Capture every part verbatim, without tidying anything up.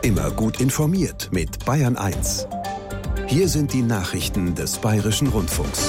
Immer gut informiert mit Bayern eins. Hier sind die Nachrichten des Bayerischen Rundfunks.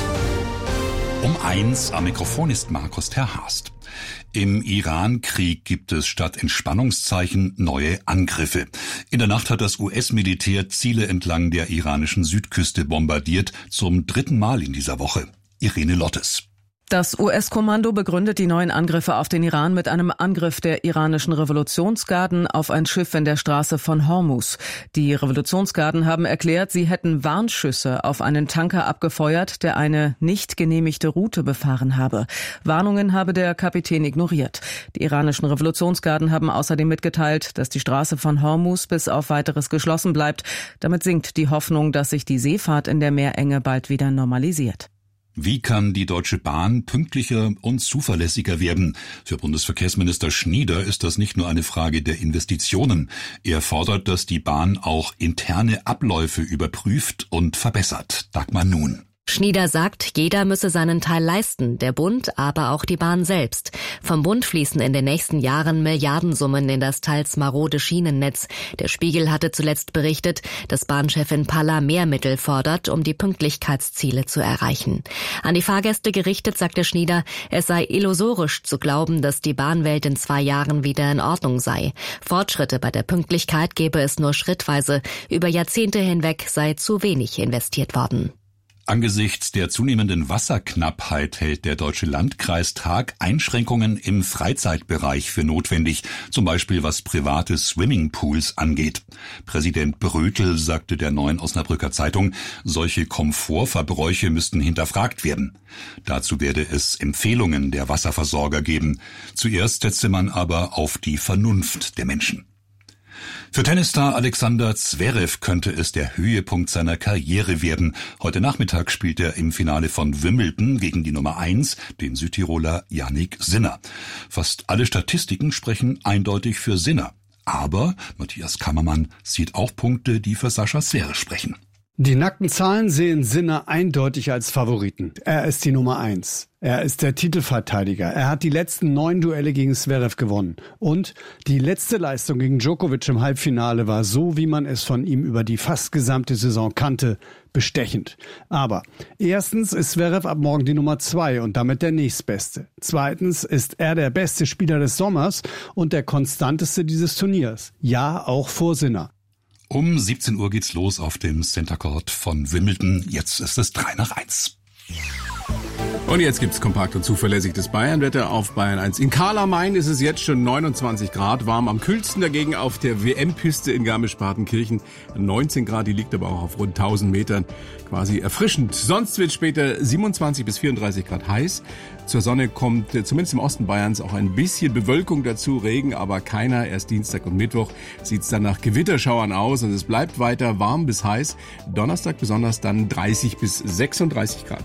Um eins am Mikrofon ist Markus Terhast. Im Iran-Krieg gibt es statt Entspannungszeichen neue Angriffe. In der Nacht hat das U S-Militär Ziele entlang der iranischen Südküste bombardiert, zum dritten Mal in dieser Woche. Irene Lottes. Das U S-Kommando begründet die neuen Angriffe auf den Iran mit einem Angriff der iranischen Revolutionsgarden auf ein Schiff in der Straße von Hormuz. Die Revolutionsgarden haben erklärt, sie hätten Warnschüsse auf einen Tanker abgefeuert, der eine nicht genehmigte Route befahren habe. Warnungen habe der Kapitän ignoriert. Die iranischen Revolutionsgarden haben außerdem mitgeteilt, dass die Straße von Hormuz bis auf Weiteres geschlossen bleibt. Damit sinkt die Hoffnung, dass sich die Seefahrt in der Meerenge bald wieder normalisiert. Wie kann die Deutsche Bahn pünktlicher und zuverlässiger werden? Für Bundesverkehrsminister Schnieder ist das nicht nur eine Frage der Investitionen. Er fordert, dass die Bahn auch interne Abläufe überprüft und verbessert. Dagmar Nun. Schnieder sagt, jeder müsse seinen Teil leisten, der Bund, aber auch die Bahn selbst. Vom Bund fließen in den nächsten Jahren Milliardensummen in das teils marode Schienennetz. Der Spiegel hatte zuletzt berichtet, dass Bahnchefin Palla mehr Mittel fordert, um die Pünktlichkeitsziele zu erreichen. An die Fahrgäste gerichtet sagte Schnieder, es sei illusorisch zu glauben, dass die Bahnwelt in zwei Jahren wieder in Ordnung sei. Fortschritte bei der Pünktlichkeit gebe es nur schrittweise. Über Jahrzehnte hinweg sei zu wenig investiert worden. Angesichts der zunehmenden Wasserknappheit hält der Deutsche Landkreistag Einschränkungen im Freizeitbereich für notwendig, zum Beispiel was private Swimmingpools angeht. Präsident Brötel sagte der Neuen Osnabrücker Zeitung, solche Komfortverbräuche müssten hinterfragt werden. Dazu werde es Empfehlungen der Wasserversorger geben. Zuerst setze man aber auf die Vernunft der Menschen. Für Tennisstar Alexander Zverev könnte es der Höhepunkt seiner Karriere werden. Heute Nachmittag spielt er im Finale von Wimbledon gegen die Nummer eins, den Südtiroler Jannik Sinner. Fast alle Statistiken sprechen eindeutig für Sinner. Aber Matthias Kammermann sieht auch Punkte, die für Sascha Zverev sprechen. Die nackten Zahlen sehen Sinner eindeutig als Favoriten. Er ist die Nummer eins. Er ist der Titelverteidiger. Er hat die letzten neun Duelle gegen Zverev gewonnen. Und die letzte Leistung gegen Djokovic im Halbfinale war so, wie man es von ihm über die fast gesamte Saison kannte, bestechend. Aber erstens ist Zverev ab morgen die Nummer zwei und damit der nächstbeste. Zweitens ist er der beste Spieler des Sommers und der konstanteste dieses Turniers. Ja, auch vor Sinner. Um siebzehn Uhr geht's los auf dem Center Court von Wimbledon. Jetzt ist es drei nach eins. Und jetzt gibt's kompakt und zuverlässig das Bayernwetter auf Bayern eins. In Karl am Main ist es jetzt schon neunundzwanzig Grad warm. Am kühlsten dagegen auf der W M-Piste in Garmisch-Partenkirchen. neunzehn Grad, die liegt aber auch auf rund tausend Metern. Quasi erfrischend. Sonst wird später siebenundzwanzig bis vierunddreißig Grad heiß. Zur Sonne kommt zumindest im Osten Bayerns auch ein bisschen Bewölkung dazu, Regen, aber keiner. Erst Dienstag und Mittwoch sieht's dann nach Gewitterschauern aus und es bleibt weiter warm bis heiß. Donnerstag besonders dann dreißig bis sechsunddreißig Grad.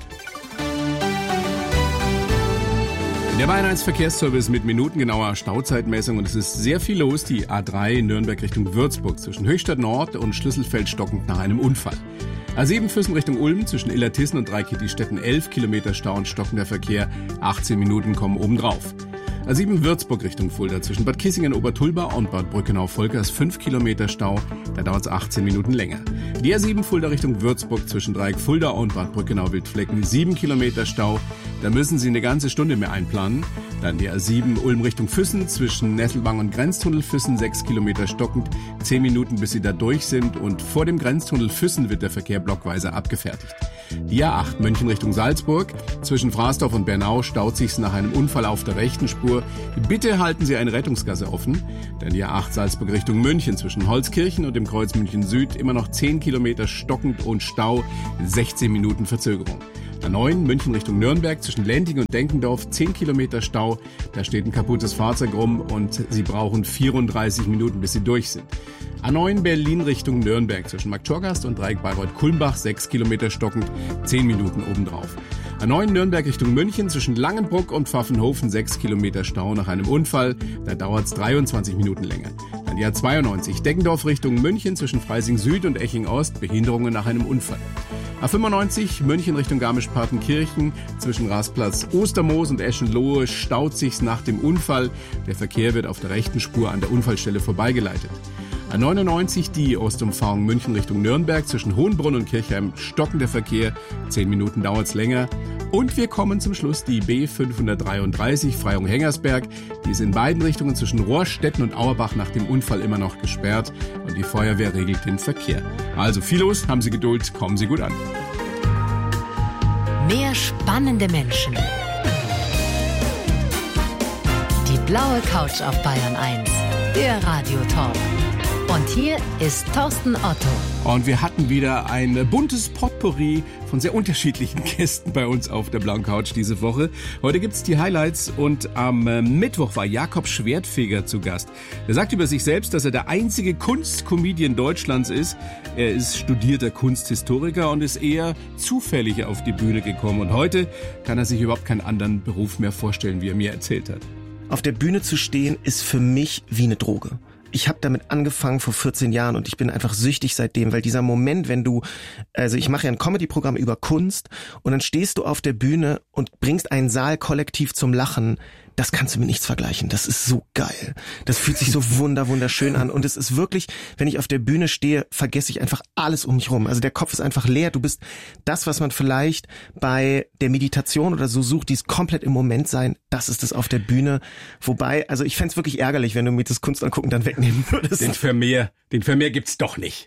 Der Bayern eins Verkehrsservice mit minutengenauer Stauzeitmessung und es ist sehr viel los. Die A drei Nürnberg Richtung Würzburg zwischen Höchstadt Nord und Schlüsselfeld stockend nach einem Unfall. A sieben Füssen Richtung Ulm zwischen Illertissen und Dreikitti-Stetten elf Kilometer Stau und stockender Verkehr. achtzehn Minuten kommen obendrauf. A sieben Würzburg Richtung Fulda zwischen Bad Kissingen-Obertulba und Bad Brückenau-Volkers fünf Kilometer Stau, da dauert es achtzehn Minuten länger. Die A sieben Fulda Richtung Würzburg zwischen Dreieck Fulda und Bad Brückenau-Wildflecken sieben Kilometer Stau, da müssen Sie eine ganze Stunde mehr einplanen. Dann die A sieben Ulm Richtung Füssen zwischen Nesselwang und Grenztunnel Füssen sechs Kilometer stockend, zehn Minuten bis Sie da durch sind und vor dem Grenztunnel Füssen wird der Verkehr blockweise abgefertigt. Die A acht München Richtung Salzburg zwischen Fraßdorf und Bernau staut sich's nach einem Unfall auf der rechten Spur. Bitte halten Sie eine Rettungsgasse offen, denn die A acht Salzburg Richtung München zwischen Holzkirchen und dem Kreuz München Süd immer noch zehn Kilometer stockend und Stau, sechzehn Minuten Verzögerung. A neun München Richtung Nürnberg zwischen Lending und Denkendorf zehn Kilometer Stau, da steht ein kaputtes Fahrzeug rum und Sie brauchen vierunddreißig Minuten, bis Sie durch sind. A neun Berlin Richtung Nürnberg zwischen Marktschorgast und Dreieck Bayreuth-Kulmbach sechs Kilometer stockend, zehn Minuten obendrauf. A neun Nürnberg Richtung München zwischen Langenbruck und Pfaffenhofen sechs Kilometer Stau nach einem Unfall, da dauert es dreiundzwanzig Minuten länger. Dann die A zweiundneunzig Deggendorf Richtung München zwischen Freising Süd und Eching Ost, Behinderungen nach einem Unfall. A fünfundneunzig München Richtung Garmisch-Partenkirchen zwischen Rastplatz Ostermoos und Eschenlohe staut sich's nach dem Unfall. Der Verkehr wird auf der rechten Spur an der Unfallstelle vorbeigeleitet. A neunundneunzig die Ostumfahrung München Richtung Nürnberg zwischen Hohenbrunn und Kirchheim stockender Verkehr. Zehn Minuten dauert's länger. Und wir kommen zum Schluss die B fünfhundertdreiunddreißig Freyung-Hengersberg. Die ist in beiden Richtungen zwischen Rohrstetten und Auerbach nach dem Unfall immer noch gesperrt. Und die Feuerwehr regelt den Verkehr. Also viel los, haben Sie Geduld, kommen Sie gut an. Mehr spannende Menschen. Die blaue Couch auf Bayern eins. Der Radiotalk. Und hier ist Thorsten Otto. Und wir hatten wieder ein buntes Potpourri von sehr unterschiedlichen Gästen bei uns auf der blauen Couch diese Woche. Heute gibt's die Highlights und am Mittwoch war Jakob Schwertfeger zu Gast. Er sagt über sich selbst, dass er der einzige Kunstcomedian Deutschlands ist. Er ist studierter Kunsthistoriker und ist eher zufällig auf die Bühne gekommen. Und heute kann er sich überhaupt keinen anderen Beruf mehr vorstellen, wie er mir erzählt hat. Auf der Bühne zu stehen ist für mich wie eine Droge. Ich habe damit angefangen vor vierzehn Jahren und ich bin einfach süchtig seitdem, weil dieser Moment, wenn du, also ich mache ja ein Comedy-Programm über Kunst und dann stehst du auf der Bühne und bringst einen Saal kollektiv zum Lachen, das kannst du mit nichts vergleichen. Das ist so geil. Das fühlt sich so wunder, wunderschön an. Und es ist wirklich, wenn ich auf der Bühne stehe, vergesse ich einfach alles um mich rum. Also der Kopf ist einfach leer. Du bist das, was man vielleicht bei der Meditation oder so sucht, dieses komplett im Moment sein, das ist es auf der Bühne. Wobei, also ich fänd's wirklich ärgerlich, wenn du mir das Kunst angucken dann wegnehmen würdest. Den Vermehr, den Vermehr gibt's doch nicht.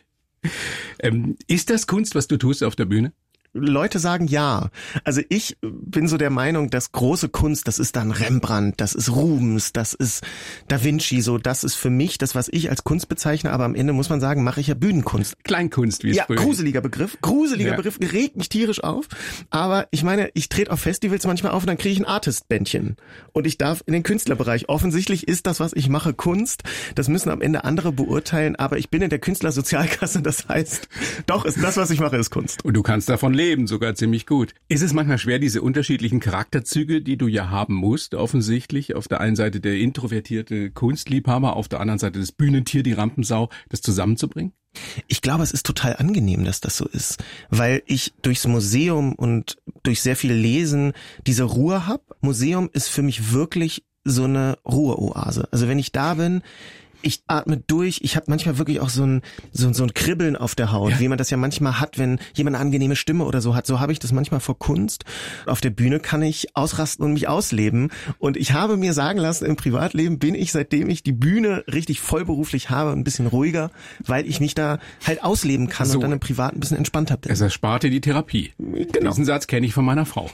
Ähm, ist das Kunst, was du tust auf der Bühne? Leute sagen ja. Also ich bin so der Meinung, dass große Kunst, das ist dann Rembrandt, das ist Rubens, das ist Da Vinci, so das ist für mich das, was ich als Kunst bezeichne, aber am Ende muss man sagen, mache ich ja Bühnenkunst. Kleinkunst, wie es ja, früher gruseliger Begriff, gruseliger ja. Begriff, regt mich tierisch auf, aber ich meine, ich trete auf Festivals manchmal auf und dann kriege ich ein Artist-Bändchen und ich darf in den Künstlerbereich. Offensichtlich ist das, was ich mache, Kunst. Das müssen am Ende andere beurteilen, aber ich bin in der Künstlersozialkasse, das heißt, doch, ist das, was ich mache, ist Kunst. Und du kannst davon leben. Leben sogar ziemlich gut. Ist es manchmal schwer, diese unterschiedlichen Charakterzüge, die du ja haben musst, offensichtlich, auf der einen Seite der introvertierte Kunstliebhaber, auf der anderen Seite das Bühnentier, die Rampensau, das zusammenzubringen? Ich glaube, es ist total angenehm, dass das so ist, weil ich durchs Museum und durch sehr viel Lesen diese Ruhe habe. Museum ist für mich wirklich so eine Ruheoase. Also wenn ich da bin, ich atme durch, ich habe manchmal wirklich auch so ein so, so ein Kribbeln auf der Haut, ja. Wie man das ja manchmal hat, wenn jemand eine angenehme Stimme oder so hat. So habe ich das manchmal vor Kunst. Auf der Bühne kann ich ausrasten und mich ausleben. Und ich habe mir sagen lassen, im Privatleben bin ich, seitdem ich die Bühne richtig vollberuflich habe, ein bisschen ruhiger, weil ich mich da halt ausleben kann so. Und dann im Privat ein bisschen entspannter bin. Es erspart dir die Therapie. Genau. Diesen Satz kenne ich von meiner Frau.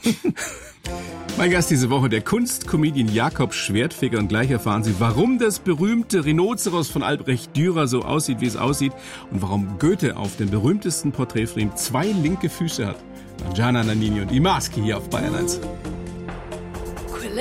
Mein Gast diese Woche, der Kunstcomedian Jakob Schwertfeger. Und gleich erfahren Sie, warum das berühmte Rhinoceros von Albrecht Dürer so aussieht, wie es aussieht. Und warum Goethe auf dem berühmtesten Porträt von ihm zwei linke Füße hat. Gianna Nannini und Imaski hier auf Bayern eins.